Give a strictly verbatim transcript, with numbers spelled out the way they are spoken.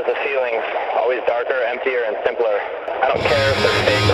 knows the feeling. Always darker, emptier, and simpler. I don't care if they're fake